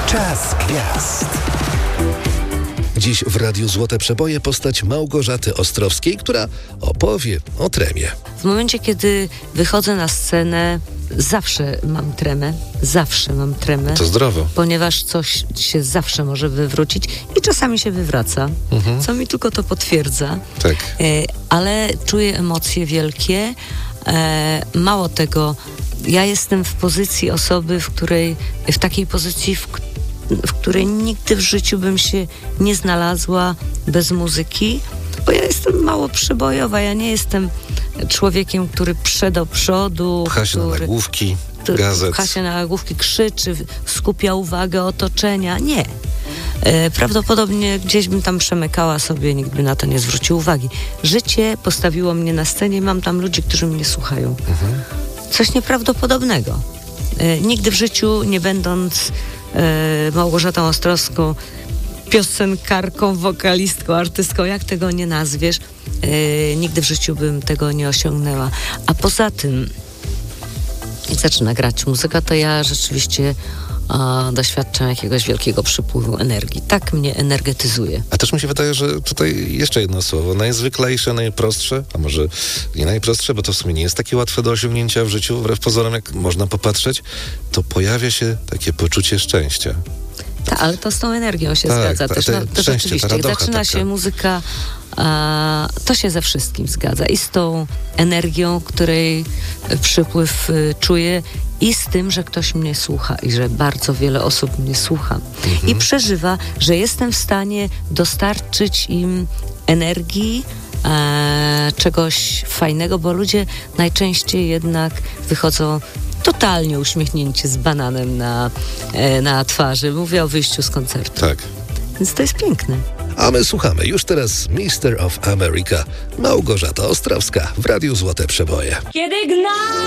Czas gwiazd. Dziś w Radiu Złote Przeboje postać Małgorzaty Ostrowskiej, która opowie o tremie. W momencie, kiedy wychodzę na scenę, zawsze mam tremę. To zdrowo. Ponieważ coś się zawsze może wywrócić i czasami się wywraca, co mi tylko to potwierdza. Tak. Ale czuję emocje wielkie. Mało tego, ja jestem w pozycji osoby, w takiej pozycji, w której nigdy w życiu bym się nie znalazła bez muzyki, bo ja jestem mało przebojowa, ja nie jestem człowiekiem, który do przodu, Pcha się na nagłówki gazet. Pcha się na nagłówki, krzyczy, skupia uwagę otoczenia. Nie. Prawdopodobnie gdzieś bym tam przemykała sobie, nikt by na to nie zwrócił uwagi. Życie postawiło mnie na scenie i mam tam ludzi, którzy mnie słuchają. Coś nieprawdopodobnego. Nigdy w życiu, nie będąc Małgorzatą Ostrowską, piosenkarką, wokalistką, artystką, jak tego nie nazwiesz, nigdy w życiu bym tego nie osiągnęła. A poza tym, jak zaczyna grać muzyka, to ja rzeczywiście doświadczam jakiegoś wielkiego przypływu energii. Tak mnie energetyzuje. A też mi się wydaje, że tutaj jeszcze jedno słowo. Najzwyklejsze, najprostsze, a może nie najprostsze, bo to w sumie nie jest takie łatwe do osiągnięcia w życiu, wbrew pozorom, jak można popatrzeć, to pojawia się takie poczucie szczęścia. Tak, ale to z tą energią się zgadza też. To rzeczywiście, jak zaczyna się muzyka, to się ze wszystkim zgadza. I z tą energią, której przypływ czuję, i z tym, że ktoś mnie słucha i że bardzo wiele osób mnie słucha i przeżywa, że jestem w stanie dostarczyć im energii, czegoś fajnego, bo ludzie najczęściej jednak wychodzą totalnie uśmiechnięci z bananem na twarzy. Mówię o wyjściu z koncertu. Tak. Więc to jest piękne. A my słuchamy już teraz Mister of America, Małgorzata Ostrowska w Radiu Złote Przeboje. Kiedy gna